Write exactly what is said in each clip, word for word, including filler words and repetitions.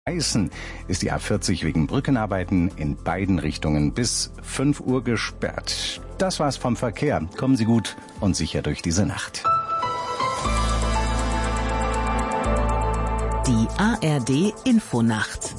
Eisen ist die A vierzig wegen Brückenarbeiten in beiden Richtungen bis fünf Uhr gesperrt. Das war's vom Verkehr. Kommen Sie gut und sicher durch diese Nacht. Die A R D Infonacht.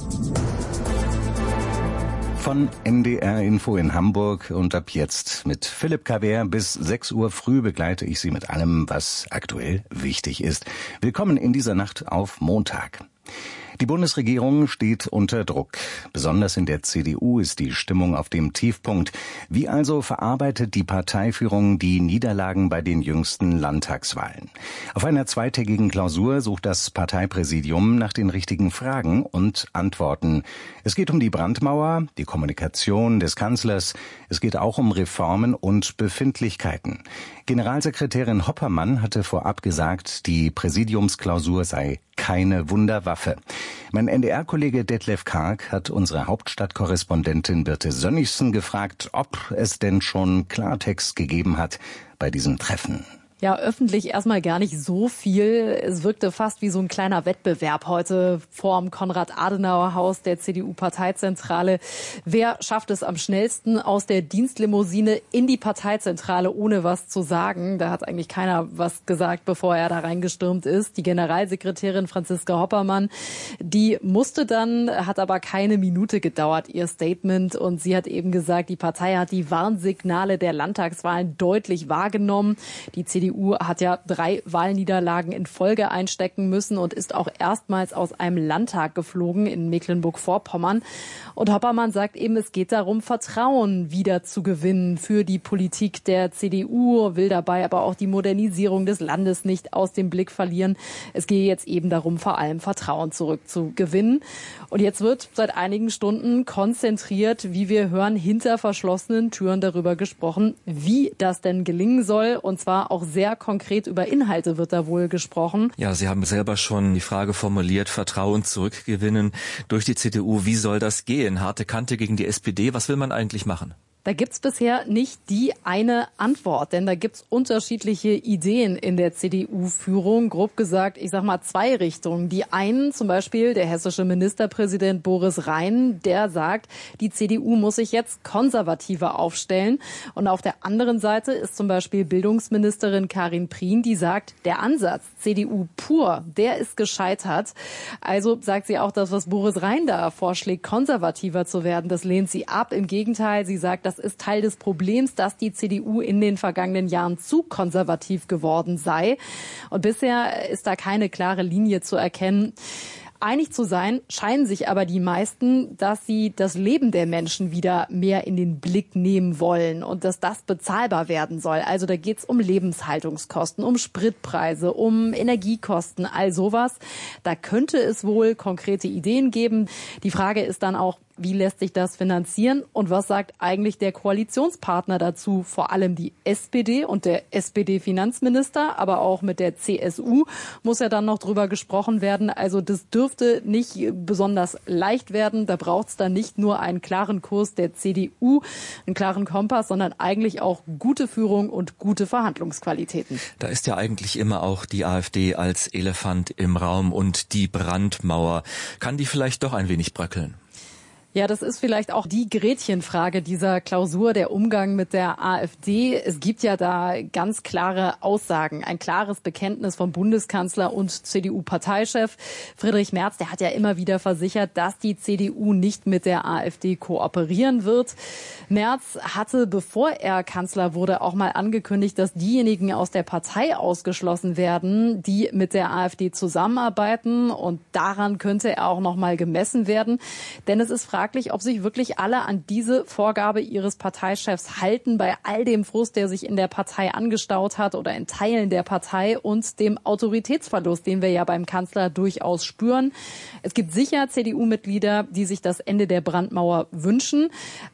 Von M D R Info in Hamburg und ab jetzt mit Philipp Kaver bis sechs Uhr früh begleite ich Sie mit allem, was aktuell wichtig ist. Willkommen in dieser Nacht auf Montag. Die Bundesregierung steht unter Druck. Besonders in der C D U ist die Stimmung auf dem Tiefpunkt. Wie also verarbeitet die Parteiführung die Niederlagen bei den jüngsten Landtagswahlen? Auf einer zweitägigen Klausur sucht das Parteipräsidium nach den richtigen Fragen und Antworten. Es geht um die Brandmauer, die Kommunikation des Kanzlers. Es geht auch um Reformen und Befindlichkeiten. Generalsekretärin Hoppermann hatte vorab gesagt, die Präsidiumsklausur sei keine Wunderwaffe. Mein N D R-Kollege Detlef Karg hat unsere Hauptstadtkorrespondentin Birte Sönnigsen gefragt, ob es denn schon Klartext gegeben hat bei diesem Treffen. Ja, öffentlich erstmal gar nicht so viel. Es wirkte fast wie so ein kleiner Wettbewerb heute vorm Konrad-Adenauer-Haus der C D U-Parteizentrale. Wer schafft es am schnellsten aus der Dienstlimousine in die Parteizentrale, ohne was zu sagen? Da hat eigentlich keiner was gesagt, bevor er da reingestürmt ist. Die Generalsekretärin Franziska Hoppermann, die musste dann, hat aber keine Minute gedauert, ihr Statement. Und sie hat eben gesagt, die Partei hat die Warnsignale der Landtagswahlen deutlich wahrgenommen. Die C D U Die C D U hat ja drei Wahlniederlagen in Folge einstecken müssen und ist auch erstmals aus einem Landtag geflogen in Mecklenburg-Vorpommern. Und Hoppermann sagt eben, es geht darum, Vertrauen wieder zu gewinnen für die Politik der C D U, will dabei aber auch die Modernisierung des Landes nicht aus dem Blick verlieren. Es gehe jetzt eben darum, vor allem Vertrauen zurückzugewinnen. Und jetzt wird seit einigen Stunden konzentriert, wie wir hören, hinter verschlossenen Türen darüber gesprochen, wie das denn gelingen soll. Und zwar auch sehr Sehr konkret über Inhalte wird da wohl gesprochen. Ja, Sie haben selber schon die Frage formuliert, Vertrauen zurückgewinnen durch die C D U. Wie soll das gehen? Harte Kante gegen die S P D. Was will man eigentlich machen? Da gibt's bisher nicht die eine Antwort, denn da gibt's unterschiedliche Ideen in der C D U-Führung. Grob gesagt, ich sag mal zwei Richtungen. Die einen, zum Beispiel der hessische Ministerpräsident Boris Rhein, der sagt, die C D U muss sich jetzt konservativer aufstellen. Und auf der anderen Seite ist zum Beispiel Bildungsministerin Karin Prien, die sagt, der Ansatz C D U pur, der ist gescheitert. Also sagt sie auch, das, was Boris Rhein da vorschlägt, konservativer zu werden, das lehnt sie ab. Im Gegenteil, sie sagt, das ist Teil des Problems, dass die C D U in den vergangenen Jahren zu konservativ geworden sei. Und bisher ist da keine klare Linie zu erkennen. Einig zu sein scheinen sich aber die meisten, dass sie das Leben der Menschen wieder mehr in den Blick nehmen wollen und dass das bezahlbar werden soll. Also da geht's um Lebenshaltungskosten, um Spritpreise, um Energiekosten, all sowas. Da könnte es wohl konkrete Ideen geben. Die Frage ist dann auch, wie lässt sich das finanzieren und was sagt eigentlich der Koalitionspartner dazu? Vor allem die S P D und der S P D-Finanzminister, aber auch mit der C S U muss ja dann noch drüber gesprochen werden. Also das dürfte nicht besonders leicht werden. Da braucht es dann nicht nur einen klaren Kurs der C D U, einen klaren Kompass, sondern eigentlich auch gute Führung und gute Verhandlungsqualitäten. Da ist ja eigentlich immer auch die AfD als Elefant im Raum und die Brandmauer. Kann die vielleicht doch ein wenig bröckeln? Ja, das ist vielleicht auch die Gretchenfrage dieser Klausur, der Umgang mit der AfD. Es gibt ja da ganz klare Aussagen, ein klares Bekenntnis vom Bundeskanzler und C D U-Parteichef Friedrich Merz. Der hat ja immer wieder versichert, dass die C D U nicht mit der AfD kooperieren wird. Merz hatte, bevor er Kanzler wurde, auch mal angekündigt, dass diejenigen aus der Partei ausgeschlossen werden, die mit der AfD zusammenarbeiten. Und daran könnte er auch noch mal gemessen werden. Denn es ist fraglich, ob sich wirklich alle an diese Vorgabe ihres Parteichefs halten, bei all dem Frust, der sich in der Partei angestaut hat oder in Teilen der Partei und dem Autoritätsverlust, den wir ja beim Kanzler durchaus spüren. Es gibt sicher C D U-Mitglieder, die sich das Ende der Brandmauer wünschen.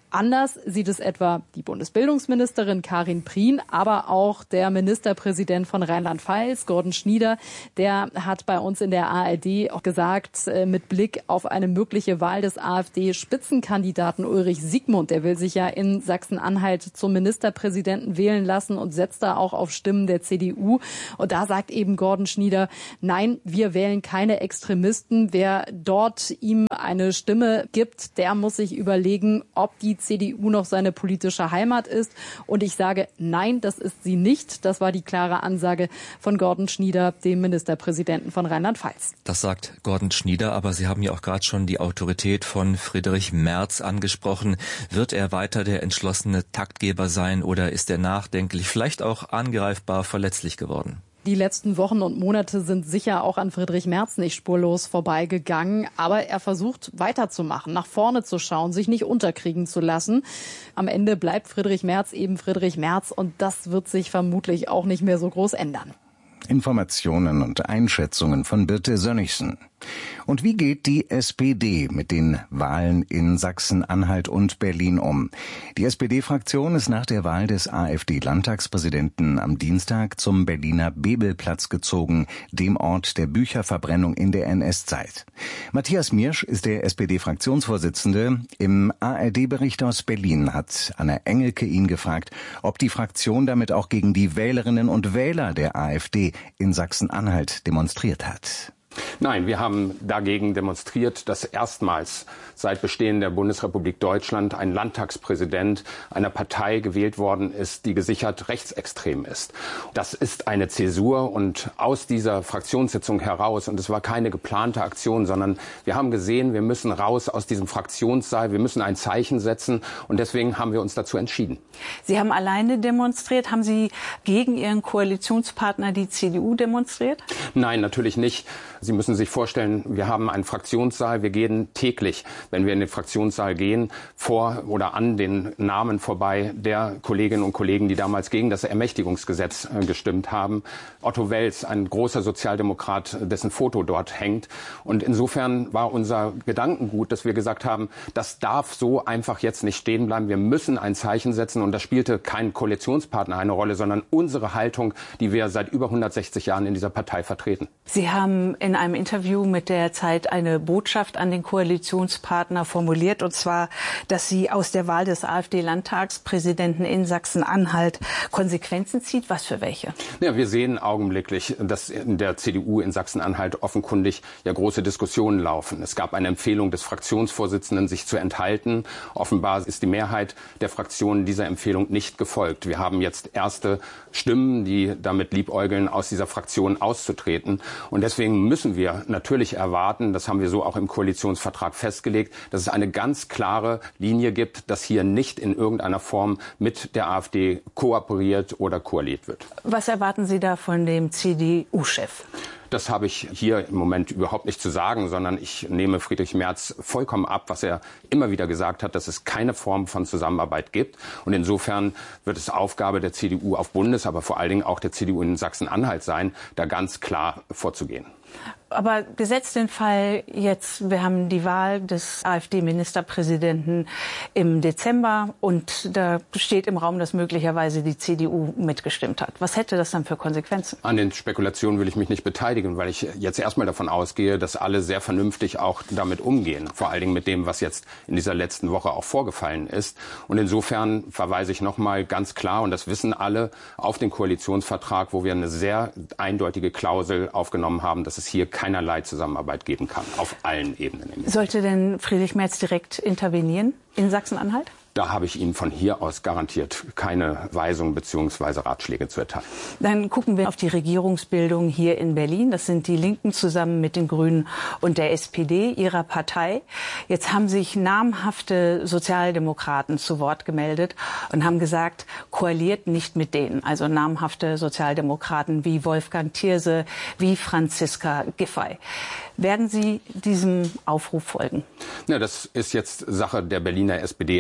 Anders sieht es etwa die Bundesbildungsministerin Karin Prien, aber auch der Ministerpräsident von Rheinland-Pfalz, Gordon Schnieder. Der hat bei uns in der A R D auch gesagt, mit Blick auf eine mögliche Wahl des AfD-Spitzenkandidaten Ulrich Siegmund, der will sich ja in Sachsen-Anhalt zum Ministerpräsidenten wählen lassen und setzt da auch auf Stimmen der C D U. Und da sagt eben Gordon Schnieder, nein, wir wählen keine Extremisten. Wer dort ihm eine Stimme gibt, der muss sich überlegen, ob die C D U noch seine politische Heimat ist. Und ich sage, nein, das ist sie nicht. Das war die klare Ansage von Gordon Schnieder, dem Ministerpräsidenten von Rheinland-Pfalz. Das sagt Gordon Schnieder, aber Sie haben ja auch gerade schon die Autorität von Friedrich Merz angesprochen. Wird er weiter der entschlossene Taktgeber sein oder ist er nachdenklich, vielleicht auch angreifbar, verletzlich geworden? Die letzten Wochen und Monate sind sicher auch an Friedrich Merz nicht spurlos vorbeigegangen. Aber er versucht weiterzumachen, nach vorne zu schauen, sich nicht unterkriegen zu lassen. Am Ende bleibt Friedrich Merz eben Friedrich Merz und das wird sich vermutlich auch nicht mehr so groß ändern. Informationen und Einschätzungen von Birte Sönnigsen. Und wie geht die S P D mit den Wahlen in Sachsen-Anhalt und Berlin um? Die S P D-Fraktion ist nach der Wahl des AfD-Landtagspräsidenten am Dienstag zum Berliner Bebelplatz gezogen, dem Ort der Bücherverbrennung in der N S-Zeit. Matthias Miersch ist der S P D-Fraktionsvorsitzende. Im A R D-Bericht aus Berlin hat Anna Engelke ihn gefragt, ob die Fraktion damit auch gegen die Wählerinnen und Wähler der AfD in Sachsen-Anhalt demonstriert hat. Nein, wir haben dagegen demonstriert, dass erstmals seit Bestehen der Bundesrepublik Deutschland ein Landtagspräsident einer Partei gewählt worden ist, die gesichert rechtsextrem ist. Das ist eine Zäsur und aus dieser Fraktionssitzung heraus, und es war keine geplante Aktion, sondern wir haben gesehen, wir müssen raus aus diesem Fraktionssaal, wir müssen ein Zeichen setzen und deswegen haben wir uns dazu entschieden. Sie haben alleine demonstriert. Haben Sie gegen Ihren Koalitionspartner, die C D U, demonstriert? Nein, natürlich nicht. Sie müssen sich vorstellen, wir haben einen Fraktionssaal. Wir gehen täglich, wenn wir in den Fraktionssaal gehen, vor oder an den Namen vorbei der Kolleginnen und Kollegen, die damals gegen das Ermächtigungsgesetz gestimmt haben. Otto Wels, ein großer Sozialdemokrat, dessen Foto dort hängt. Und insofern war unser Gedankengut, dass wir gesagt haben, das darf so einfach jetzt nicht stehen bleiben. Wir müssen ein Zeichen setzen. Und da spielte kein Koalitionspartner eine Rolle, sondern unsere Haltung, die wir seit über hundertsechzig Jahren in dieser Partei vertreten. Sie haben in einem Interview mit der Zeit eine Botschaft an den Koalitionspartner formuliert, und zwar, dass sie aus der Wahl des AfD-Landtagspräsidenten in Sachsen-Anhalt Konsequenzen zieht. Was für welche? Ja, wir sehen augenblicklich, dass in der C D U in Sachsen-Anhalt offenkundig ja große Diskussionen laufen. Es gab eine Empfehlung des Fraktionsvorsitzenden, sich zu enthalten. Offenbar ist die Mehrheit der Fraktionen dieser Empfehlung nicht gefolgt. Wir haben jetzt erste Stimmen, die damit liebäugeln, aus dieser Fraktion auszutreten. Und deswegen müssen wir natürlich erwarten, das haben wir so auch im Koalitionsvertrag festgelegt, dass es eine ganz klare Linie gibt, dass hier nicht in irgendeiner Form mit der AfD kooperiert oder koaliert wird. Was erwarten Sie da von dem C D U-Chef? Das habe ich hier im Moment überhaupt nicht zu sagen, sondern ich nehme Friedrich Merz vollkommen ab, was er immer wieder gesagt hat, dass es keine Form von Zusammenarbeit gibt. Und insofern wird es Aufgabe der C D U auf Bundes-, aber vor allen Dingen auch der C D U in Sachsen-Anhalt sein, da ganz klar vorzugehen. Aber gesetzt den Fall jetzt, wir haben die Wahl des AfD-Ministerpräsidenten im Dezember und da steht im Raum, dass möglicherweise die C D U mitgestimmt hat. Was hätte das dann für Konsequenzen? An den Spekulationen will ich mich nicht beteiligen, weil ich jetzt erstmal davon ausgehe, dass alle sehr vernünftig auch damit umgehen. Vor allen Dingen mit dem, was jetzt in dieser letzten Woche auch vorgefallen ist. Und insofern verweise ich nochmal ganz klar, und das wissen alle, auf den Koalitionsvertrag, wo wir eine sehr eindeutige Klausel aufgenommen haben, dass es hier keinerlei Zusammenarbeit geben kann, auf allen Ebenen. Sollte denn Friedrich Merz direkt intervenieren in Sachsen-Anhalt? Da habe ich Ihnen von hier aus garantiert keine Weisungen bzw. Ratschläge zu erteilen. Dann gucken wir auf die Regierungsbildung hier in Berlin. Das sind die Linken zusammen mit den Grünen und der S P D, ihrer Partei. Jetzt haben sich namhafte Sozialdemokraten zu Wort gemeldet und haben gesagt, koaliert nicht mit denen. Also namhafte Sozialdemokraten wie Wolfgang Thierse, wie Franziska Giffey. Werden Sie diesem Aufruf folgen? Ja, das ist jetzt Sache der Berliner S P D als erstes.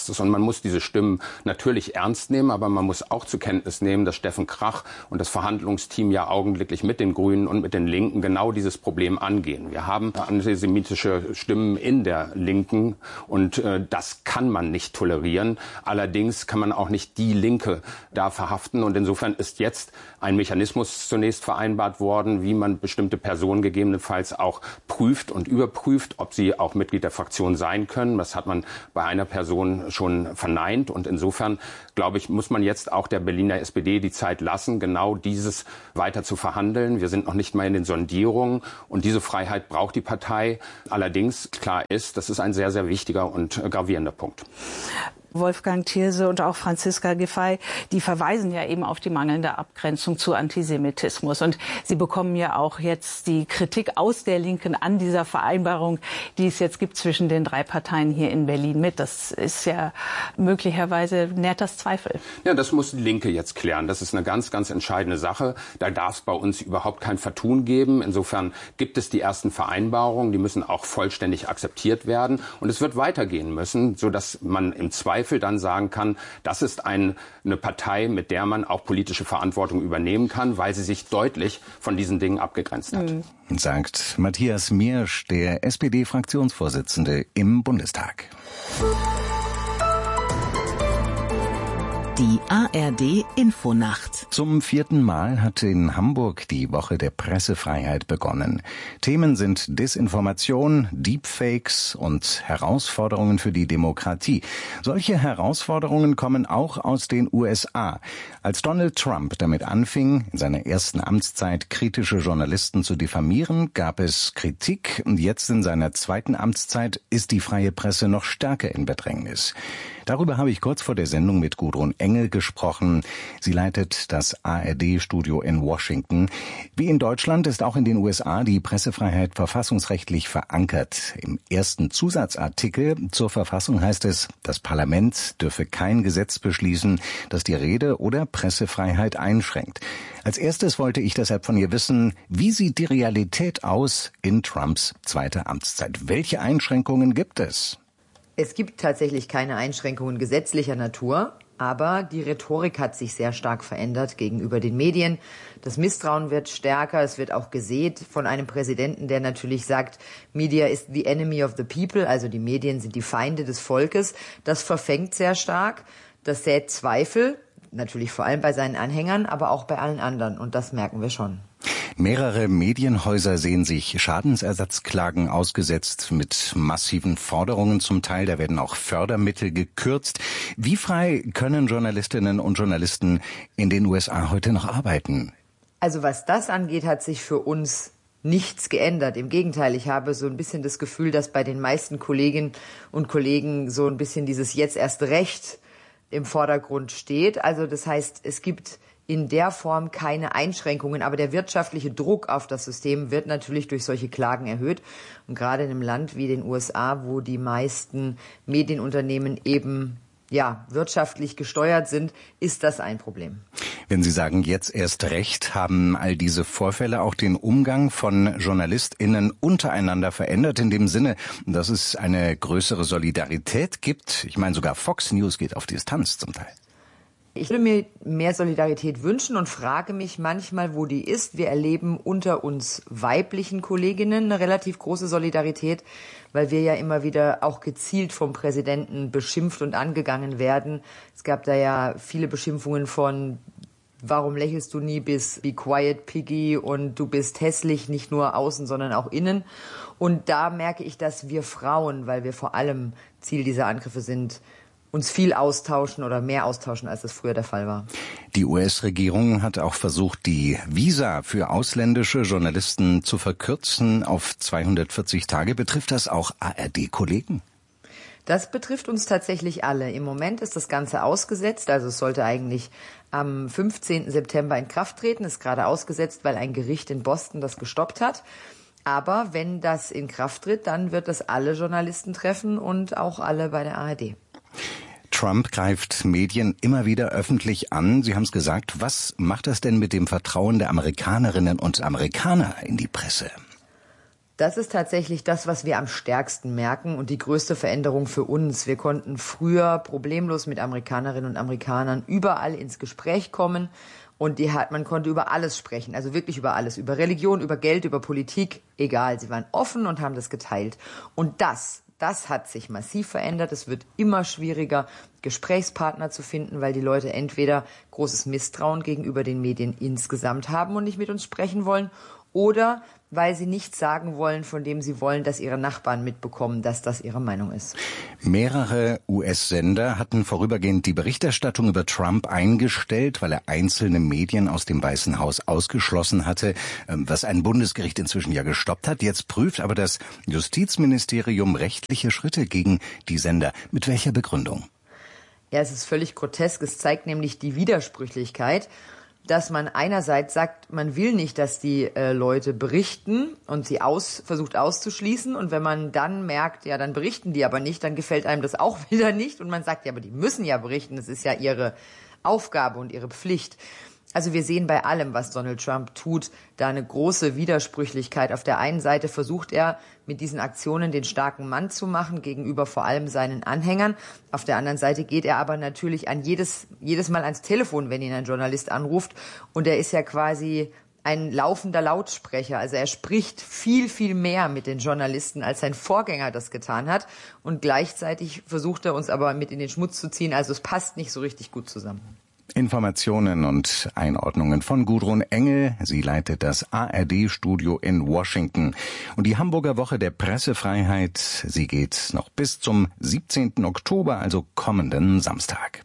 erstes. Und man muss diese Stimmen natürlich ernst nehmen, aber man muss auch zur Kenntnis nehmen, dass Steffen Krach und das Verhandlungsteam ja augenblicklich mit den Grünen und mit den Linken genau dieses Problem angehen. Wir haben antisemitische Stimmen in der Linken und äh, das kann man nicht tolerieren. Allerdings kann man auch nicht die Linke da verhaften und insofern ist jetzt ein Mechanismus zunächst vereinbart worden, wie man bestimmte Personen gegebenenfalls auch prüft und überprüft, ob sie auch Mitglied der Fraktion sein können. Das hat man bei einer Person schon verneint und insofern, glaube ich, muss man jetzt auch der Berliner S P D die Zeit lassen, genau dieses weiter zu verhandeln. Wir sind noch nicht mal in den Sondierungen und diese Freiheit braucht die Partei. Allerdings, klar ist, das ist ein sehr, sehr wichtiger und gravierender Punkt. Wolfgang Thierse und auch Franziska Giffey, die verweisen ja eben auf die mangelnde Abgrenzung zu Antisemitismus. Und sie bekommen ja auch jetzt die Kritik aus der Linken an dieser Vereinbarung, die es jetzt gibt zwischen den drei Parteien hier in Berlin mit. Das ist ja möglicherweise, nährt das Zweifel. Ja, das muss die Linke jetzt klären. Das ist eine ganz, ganz entscheidende Sache. Da darf es bei uns überhaupt kein Vertun geben. Insofern gibt es die ersten Vereinbarungen. Die müssen auch vollständig akzeptiert werden. Und es wird weitergehen müssen, sodass man im Zweifel dann sagen kann, das ist ein, eine Partei, mit der man auch politische Verantwortung übernehmen kann, weil sie sich deutlich von diesen Dingen abgegrenzt hat. Mhm. Sagt Matthias Miersch, der S P D-Fraktionsvorsitzende im Bundestag. Die A R D-Infonacht. Zum vierten Mal hat in Hamburg die Woche der Pressefreiheit begonnen. Themen sind Desinformation, Deepfakes und Herausforderungen für die Demokratie. Solche Herausforderungen kommen auch aus den U S A. Als Donald Trump damit anfing, in seiner ersten Amtszeit kritische Journalisten zu diffamieren, gab es Kritik. Und jetzt in seiner zweiten Amtszeit ist die freie Presse noch stärker in Bedrängnis. Darüber habe ich kurz vor der Sendung mit Gudrun Engel gesprochen. Sie leitet das A R D-Studio in Washington. Wie in Deutschland ist auch in den U S A die Pressefreiheit verfassungsrechtlich verankert. Im ersten Zusatzartikel zur Verfassung heißt es, das Parlament dürfe kein Gesetz beschließen, das die Rede- oder Pressefreiheit einschränkt. Als erstes wollte ich deshalb von ihr wissen, wie sieht die Realität aus in Trumps zweiter Amtszeit? Welche Einschränkungen gibt es? Es gibt tatsächlich keine Einschränkungen gesetzlicher Natur, aber die Rhetorik hat sich sehr stark verändert gegenüber den Medien. Das Misstrauen wird stärker, es wird auch gesät von einem Präsidenten, der natürlich sagt, Media is the enemy of the people, also die Medien sind die Feinde des Volkes. Das verfängt sehr stark, das sät Zweifel, natürlich vor allem bei seinen Anhängern, aber auch bei allen anderen und das merken wir schon. Mehrere Medienhäuser sehen sich Schadensersatzklagen ausgesetzt mit massiven Forderungen zum Teil. Da werden auch Fördermittel gekürzt. Wie frei können Journalistinnen und Journalisten in den U S A heute noch arbeiten? Also was das angeht, hat sich für uns nichts geändert. Im Gegenteil, ich habe so ein bisschen das Gefühl, dass bei den meisten Kolleginnen und Kollegen so ein bisschen dieses jetzt erst Recht im Vordergrund steht. Also das heißt, es gibt in der Form keine Einschränkungen, aber der wirtschaftliche Druck auf das System wird natürlich durch solche Klagen erhöht. Und gerade in einem Land wie den U S A, wo die meisten Medienunternehmen eben ja wirtschaftlich gesteuert sind, ist das ein Problem. Wenn Sie sagen, jetzt erst recht, haben all diese Vorfälle auch den Umgang von JournalistInnen untereinander verändert, in dem Sinne, dass es eine größere Solidarität gibt? Ich meine, sogar Fox News geht auf Distanz zum Teil. Ich würde mir mehr Solidarität wünschen und frage mich manchmal, wo die ist. Wir erleben unter uns weiblichen Kolleginnen eine relativ große Solidarität, weil wir ja immer wieder auch gezielt vom Präsidenten beschimpft und angegangen werden. Es gab da ja viele Beschimpfungen von warum lächelst du nie bis Be Quiet Piggy und du bist hässlich, nicht nur außen, sondern auch innen. Und da merke ich, dass wir Frauen, weil wir vor allem Ziel dieser Angriffe sind, uns viel austauschen oder mehr austauschen, als es früher der Fall war. Die U S-Regierung hat auch versucht, die Visa für ausländische Journalisten zu verkürzen auf zweihundertvierzig Tage. Betrifft das auch A R D-Kollegen? Das betrifft uns tatsächlich alle. Im Moment ist das Ganze ausgesetzt, also es sollte eigentlich am fünfzehnten September in Kraft treten, ist gerade ausgesetzt, weil ein Gericht in Boston das gestoppt hat. Aber wenn das in Kraft tritt, dann wird das alle Journalisten treffen und auch alle bei der A R D. Trump greift Medien immer wieder öffentlich an. Sie haben es gesagt. Was macht das denn mit dem Vertrauen der Amerikanerinnen und Amerikaner in die Presse? Das ist tatsächlich das, was wir am stärksten merken und die größte Veränderung für uns. Wir konnten früher problemlos mit Amerikanerinnen und Amerikanern überall ins Gespräch kommen und die hat, man konnte über alles sprechen, also wirklich über alles, über Religion, über Geld, über Politik, egal. Sie waren offen und haben das geteilt. Und das, das hat sich massiv verändert. Es wird immer schwieriger, Gesprächspartner zu finden, weil die Leute entweder großes Misstrauen gegenüber den Medien insgesamt haben und nicht mit uns sprechen wollen, oder weil sie nichts sagen wollen, von dem sie wollen, dass ihre Nachbarn mitbekommen, dass das ihre Meinung ist. Mehrere U S-Sender hatten vorübergehend die Berichterstattung über Trump eingestellt, weil er einzelne Medien aus dem Weißen Haus ausgeschlossen hatte, was ein Bundesgericht inzwischen ja gestoppt hat. Jetzt prüft aber das Justizministerium rechtliche Schritte gegen die Sender. Mit welcher Begründung? Ja, es ist völlig grotesk. Es zeigt nämlich die Widersprüchlichkeit, dass man einerseits sagt, man will nicht, dass die äh, Leute berichten und sie aus, versucht auszuschließen. Und wenn man dann merkt, ja, dann berichten die aber nicht, dann gefällt einem das auch wieder nicht. Und man sagt, ja, aber die müssen ja berichten, das ist ja ihre Aufgabe und ihre Pflicht. Also wir sehen bei allem, was Donald Trump tut, da eine große Widersprüchlichkeit. Auf der einen Seite versucht er, mit diesen Aktionen den starken Mann zu machen, gegenüber vor allem seinen Anhängern. Auf der anderen Seite geht er aber natürlich an jedes, jedes Mal ans Telefon, wenn ihn ein Journalist anruft. Und er ist ja quasi ein laufender Lautsprecher. Also er spricht viel, viel mehr mit den Journalisten, als sein Vorgänger das getan hat. Und gleichzeitig versucht er uns aber mit in den Schmutz zu ziehen. Also es passt nicht so richtig gut zusammen. Informationen und Einordnungen von Gudrun Engel. Sie leitet das A R D-Studio in Washington. Und die Hamburger Woche der Pressefreiheit, sie geht noch bis zum siebzehnten Oktober, also kommenden Samstag.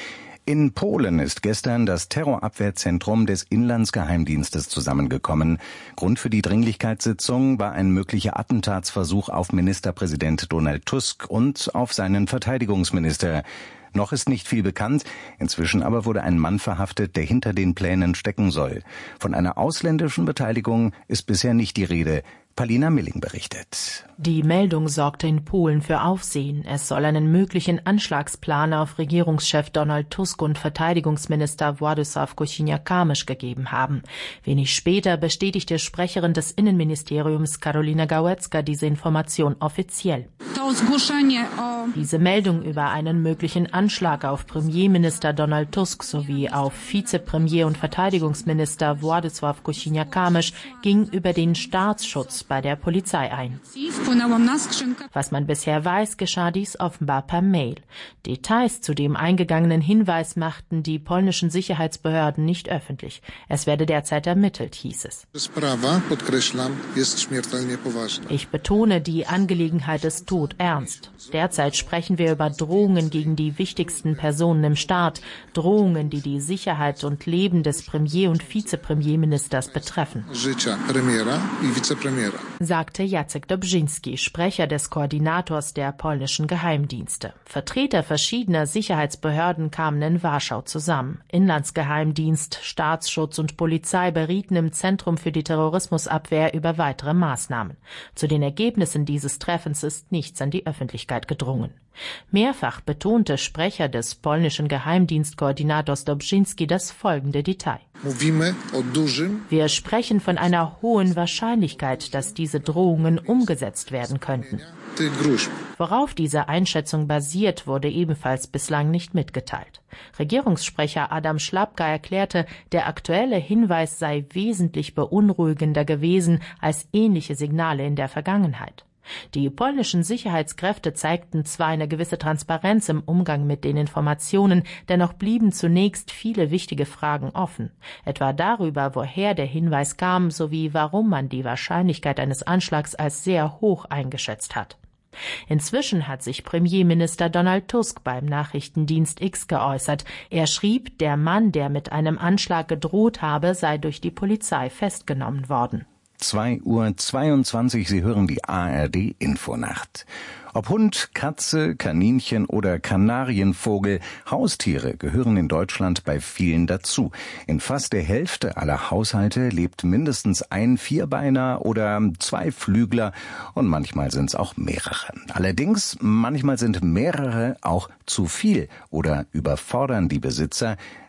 In Polen ist gestern das Terrorabwehrzentrum des Inlandsgeheimdienstes zusammengekommen. Grund für die Dringlichkeitssitzung war ein möglicher Attentatsversuch auf Ministerpräsident Donald Tusk und auf seinen Verteidigungsminister. Noch ist nicht viel bekannt, inzwischen aber wurde ein Mann verhaftet, der hinter den Plänen stecken soll. Von einer ausländischen Beteiligung ist bisher nicht die Rede. Palina Milling berichtet. Die Meldung sorgte in Polen für Aufsehen. Es soll einen möglichen Anschlagsplan auf Regierungschef Donald Tusk und Verteidigungsminister Władysław Kosiniak-Kamysz gegeben haben. Wenig später bestätigte Sprecherin des Innenministeriums Karolina Gałęzka diese Information offiziell. Diese Meldung über einen möglichen Anschlag auf Premierminister Donald Tusk sowie auf Vizepremier und Verteidigungsminister Władysław Kosiniak-Kamysz ging über den Staatsschutz bei der Polizei ein. Was man bisher weiß, geschah dies offenbar per Mail. Details zu dem eingegangenen Hinweis machten die polnischen Sicherheitsbehörden nicht öffentlich. Es werde derzeit ermittelt, hieß es. Ich betone, die Angelegenheit ist todernst. Derzeit sprechen wir über Drohungen gegen die wichtigsten Personen im Staat, Drohungen, die die Sicherheit und Leben des Premier- und Vizepremierministers betreffen, sagte Jacek Dobrzyński, Sprecher des Koordinators der polnischen Geheimdienste. Vertreter verschiedener Sicherheitsbehörden kamen in Warschau zusammen. Inlandsgeheimdienst, Staatsschutz und Polizei berieten im Zentrum für die Terrorismusabwehr über weitere Maßnahmen. Zu den Ergebnissen dieses Treffens ist nichts an die Öffentlichkeit gedrungen. Mehrfach betonte Sprecher des polnischen Geheimdienstkoordinators Dobrzyński das folgende Detail. Wir sprechen von einer hohen Wahrscheinlichkeit, dass diese Drohungen umgesetzt werden könnten. Worauf diese Einschätzung basiert, wurde ebenfalls bislang nicht mitgeteilt. Regierungssprecher Adam Szłapka erklärte, der aktuelle Hinweis sei wesentlich beunruhigender gewesen als ähnliche Signale in der Vergangenheit. Die polnischen Sicherheitskräfte zeigten zwar eine gewisse Transparenz im Umgang mit den Informationen, dennoch blieben zunächst viele wichtige Fragen offen, etwa darüber, woher der Hinweis kam, sowie warum man die Wahrscheinlichkeit eines Anschlags als sehr hoch eingeschätzt hat. Inzwischen hat sich Premierminister Donald Tusk beim Nachrichtendienst X geäußert. Er schrieb, der Mann, der mit einem Anschlag gedroht habe, sei durch die Polizei festgenommen worden. zwei Uhr zweiundzwanzig, Sie hören die A R D-Infonacht. Ob Hund, Katze, Kaninchen oder Kanarienvogel, Haustiere gehören in Deutschland bei vielen dazu. In fast der Hälfte aller Haushalte lebt mindestens ein Vierbeiner oder zwei Flügler und manchmal sind es auch mehrere. Allerdings, manchmal sind mehrere auch zu viel oder überfordern die Besitzer.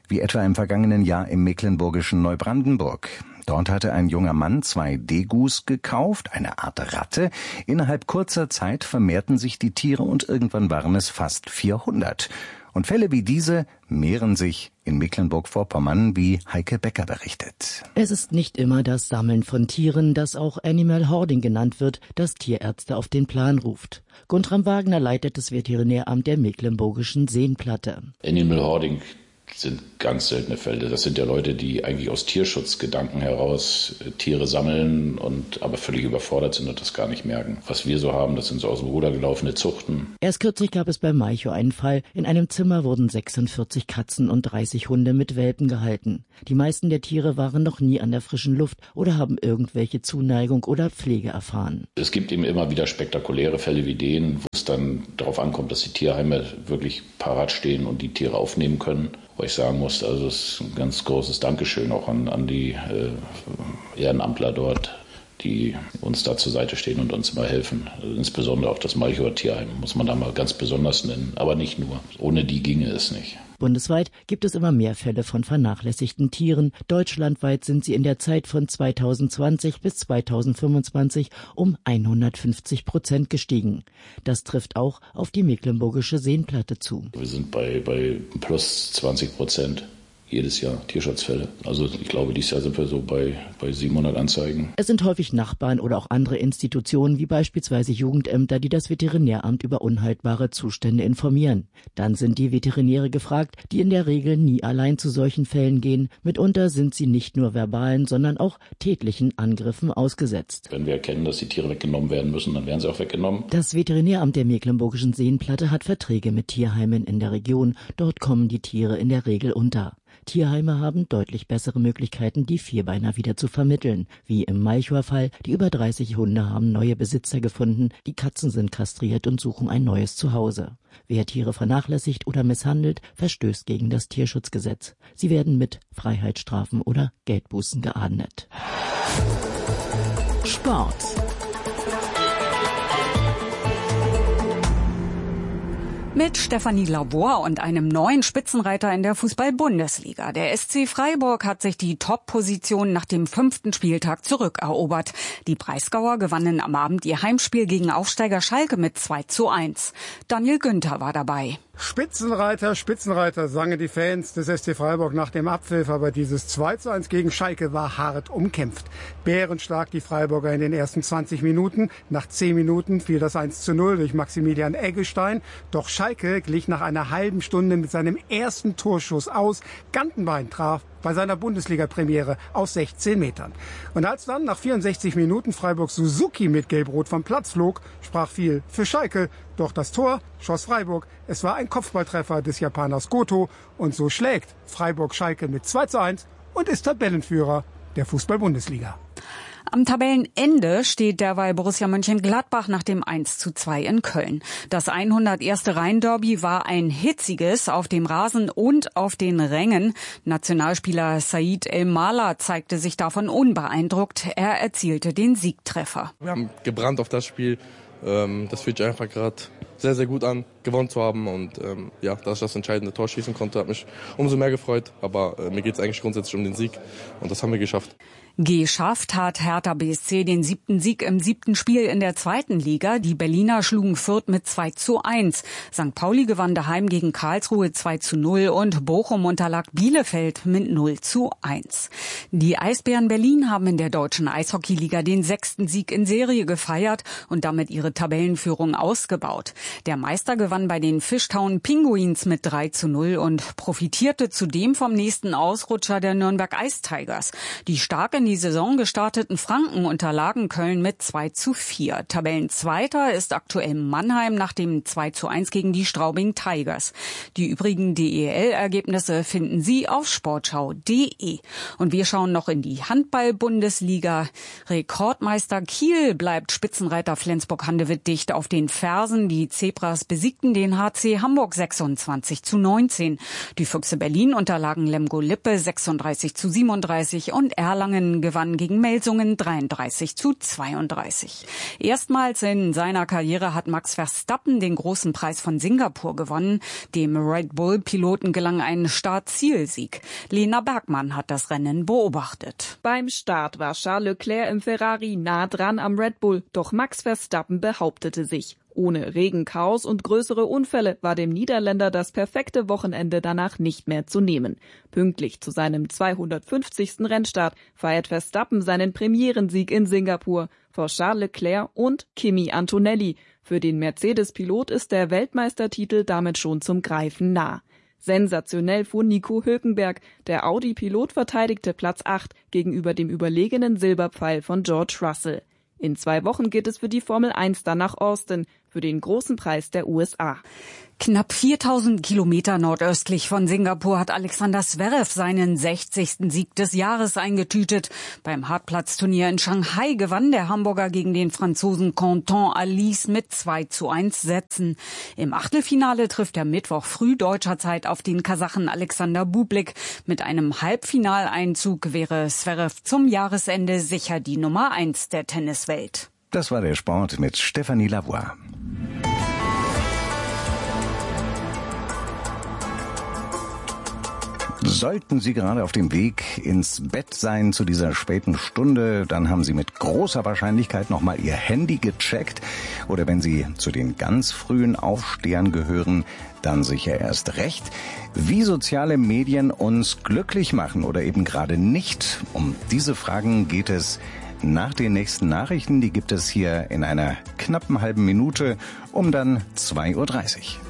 wie etwa im vergangenen Jahr im mecklenburgischen Neubrandenburg. Dort hatte ein junger Mann zwei Degus gekauft, eine Art Ratte. Innerhalb kurzer Zeit vermehrten sich die Tiere und irgendwann waren es fast vierhundert. Und Fälle wie diese mehren sich in Mecklenburg-Vorpommern, wie Heike Becker berichtet. Es ist nicht immer das Sammeln von Tieren, das auch Animal Hoarding genannt wird, das Tierärzte auf den Plan ruft. Guntram Wagner leitet das Veterinäramt der Mecklenburgischen Seenplatte. Animal Hoarding sind ganz seltene Fälle. Das sind ja Leute, die eigentlich aus Tierschutzgedanken heraus Tiere sammeln und aber völlig überfordert sind und das gar nicht merken. Was wir so haben, das sind so aus dem Ruder gelaufene Zuchten. Erst kürzlich gab es bei Malchow einen Fall. In einem Zimmer wurden sechsundvierzig Katzen und dreißig Hunde mit Welpen gehalten. Die meisten der Tiere waren noch nie an der frischen Luft oder haben irgendwelche Zuneigung oder Pflege erfahren. Es gibt eben immer wieder spektakuläre Fälle wie den, wo es dann darauf ankommt, dass die Tierheime wirklich parat stehen und die Tiere aufnehmen können. Wo ich sagen muss, also es ist ein ganz großes Dankeschön auch an, an die äh, Ehrenamtler dort, die uns da zur Seite stehen und uns immer helfen. Also insbesondere auch das Malchower Tierheim muss man da mal ganz besonders nennen, aber nicht nur. Ohne die ginge es nicht. Bundesweit gibt es immer mehr Fälle von vernachlässigten Tieren. Deutschlandweit sind sie in der Zeit von zweitausendzwanzig bis zweitausendfünfundzwanzig um hundertfünfzig Prozent gestiegen. Das trifft auch auf die Mecklenburgische Seenplatte zu. Wir sind bei, bei plus zwanzig Prozent. Jedes Jahr Tierschutzfälle. Also ich glaube, dieses Jahr sind wir so bei, bei siebenhundert Anzeigen. Es sind häufig Nachbarn oder auch andere Institutionen, wie beispielsweise Jugendämter, die das Veterinäramt über unhaltbare Zustände informieren. Dann sind die Veterinäre gefragt, die in der Regel nie allein zu solchen Fällen gehen. Mitunter sind sie nicht nur verbalen, sondern auch tätlichen Angriffen ausgesetzt. Wenn wir erkennen, dass die Tiere weggenommen werden müssen, dann werden sie auch weggenommen. Das Veterinäramt der Mecklenburgischen Seenplatte hat Verträge mit Tierheimen in der Region. Dort kommen die Tiere in der Regel unter. Tierheime haben deutlich bessere Möglichkeiten, die Vierbeiner wieder zu vermitteln. Wie im Malchower Fall, die über dreißig Hunde haben neue Besitzer gefunden, die Katzen sind kastriert und suchen ein neues Zuhause. Wer Tiere vernachlässigt oder misshandelt, verstößt gegen das Tierschutzgesetz. Sie werden mit Freiheitsstrafen oder Geldbußen geahndet. Sport. Mit Stefanie Labor und einem neuen Spitzenreiter in der Fußball-Bundesliga. Der S C Freiburg hat sich die Top-Position nach dem fünften Spieltag zurückerobert. Die Breisgauer gewannen am Abend ihr Heimspiel gegen Aufsteiger Schalke mit zwei zu eins. Daniel Günther war dabei. Spitzenreiter, Spitzenreiter, sangen die Fans des S C Freiburg nach dem Abpfiff, aber dieses zwei zu eins gegen Schalke war hart umkämpft. Bärenstark die Freiburger in den ersten zwanzig Minuten. Nach zehn Minuten fiel das eins zu null durch Maximilian Eggestein. Doch Schalke glich nach einer halben Stunde mit seinem ersten Torschuss aus. Gantenbein traf bei seiner Bundesliga-Premiere aus sechzehn Metern. Und als dann nach vierundsechzig Minuten Freiburg Suzuki mit Gelb-Rot vom Platz flog, sprach viel für Schalke. Doch das Tor schoss Freiburg. Es war ein Kopfballtreffer des Japaners Goto. Und so schlägt Freiburg Schalke mit zwei zu eins und ist Tabellenführer der Fußball-Bundesliga. Am Tabellenende steht derweil Borussia Mönchengladbach nach dem eins zu zwei in Köln. Das hunderterste Rhein-Derby war ein hitziges auf dem Rasen und auf den Rängen. Nationalspieler Said El-Mala zeigte sich davon unbeeindruckt. Er erzielte den Siegtreffer. Wir haben gebrannt auf das Spiel. Das fühlt sich einfach gerade sehr, sehr gut an, gewonnen zu haben. Und ähm, ja, dass ich das entscheidende Tor schießen konnte, hat mich umso mehr gefreut. Aber äh, mir geht es eigentlich grundsätzlich um den Sieg. Und das haben wir geschafft. Geschafft hat Hertha B S C den siebten Sieg im siebten Spiel in der zweiten Liga. Die Berliner schlugen Fürth mit zwei zu eins. Sankt Pauli gewann daheim gegen Karlsruhe zwei zu null und Bochum unterlag Bielefeld mit null zu eins. Die Eisbären Berlin haben in der deutschen Eishockeyliga den sechsten Sieg in Serie gefeiert und damit ihre Tabellenführung ausgebaut. Der Meister gewann bei den Fishtown Pinguins mit drei zu null und profitierte zudem vom nächsten Ausrutscher der Nürnberg Ice Tigers. Die stark in die Saison gestarteten Franken unterlagen Köln mit zwei zu vier. Tabellenzweiter ist aktuell Mannheim nach dem zwei zu eins gegen die Straubing Tigers. Die übrigen D E L-Ergebnisse finden Sie auf sportschau punkt de. Und wir schauen noch in die Handball-Bundesliga. Rekordmeister Kiel bleibt Spitzenreiter Flensburg-Handewitt dicht auf den Fersen. Die Zebras besiegten den H C Hamburg sechsundzwanzig zu neunzehn. Die Füchse Berlin unterlagen Lemgo Lippe sechsunddreißig zu siebenunddreißig und Erlangen Rennen gewann gegen Melsungen dreiunddreißig zu zweiunddreißig. Erstmals in seiner Karriere hat Max Verstappen den großen Preis von Singapur gewonnen. Dem Red Bull-Piloten gelang ein Start-Ziel-Sieg. Lena Bergmann hat das Rennen beobachtet. Beim Start war Charles Leclerc im Ferrari nah dran am Red Bull, doch Max Verstappen behauptete sich. Ohne Regenchaos und größere Unfälle war dem Niederländer das perfekte Wochenende danach nicht mehr zu nehmen. Pünktlich zu seinem zweihundertfünfzigsten Rennstart feiert Verstappen seinen Premierensieg in Singapur vor Charles Leclerc und Kimi Antonelli. Für den Mercedes-Pilot ist der Weltmeistertitel damit schon zum Greifen nah. Sensationell fuhr Nico Hülkenberg. Der Audi-Pilot verteidigte Platz acht gegenüber dem überlegenen Silberpfeil von George Russell. In zwei Wochen geht es für die Formel eins dann nach Austin, für den großen Preis der U S A. Knapp viertausend Kilometer nordöstlich von Singapur hat Alexander Zverev seinen sechzigsten Sieg des Jahres eingetütet. Beim Hartplatzturnier in Shanghai gewann der Hamburger gegen den Franzosen Quentin Alice mit zwei zu eins Sätzen. Im Achtelfinale trifft er Mittwoch früh deutscher Zeit auf den Kasachen Alexander Bublik. Mit einem Halbfinaleinzug wäre Zverev zum Jahresende sicher die Nummer eins der Tenniswelt. Das war der Sport mit Stefanie Lavoie. Sollten Sie gerade auf dem Weg ins Bett sein zu dieser späten Stunde, dann haben Sie mit großer Wahrscheinlichkeit nochmal Ihr Handy gecheckt. Oder wenn Sie zu den ganz frühen Aufstehern gehören, dann sicher erst recht. Wie soziale Medien uns glücklich machen oder eben gerade nicht, um diese Fragen geht es nach den nächsten Nachrichten. Die gibt es hier in einer knappen halben Minute um dann zwei Uhr dreißig.